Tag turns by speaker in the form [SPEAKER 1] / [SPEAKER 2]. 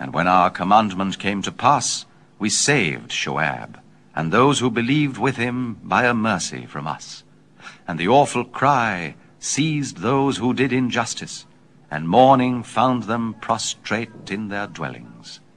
[SPEAKER 1] And when our commandment came to pass, we saved Shoab, and those who believed with him by a mercy from us. And the awful cry seized those who did injustice, and mourning found them prostrate in their dwellings.